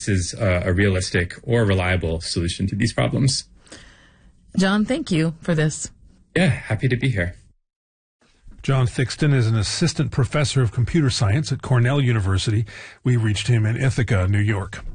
is a realistic or reliable solution to these problems. John, thank you for this. Yeah, happy to be here. John Thixton is an assistant professor of computer science at Cornell University. We reached him in Ithaca, New York.